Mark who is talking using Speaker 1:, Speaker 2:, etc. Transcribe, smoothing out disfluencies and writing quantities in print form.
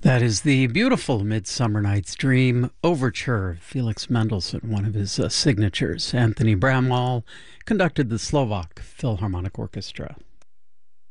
Speaker 1: That is the beautiful Midsummer Night's Dream overture. Felix Mendelssohn, one of his signatures. Anthony Bramwell conducted the Slovak Philharmonic Orchestra.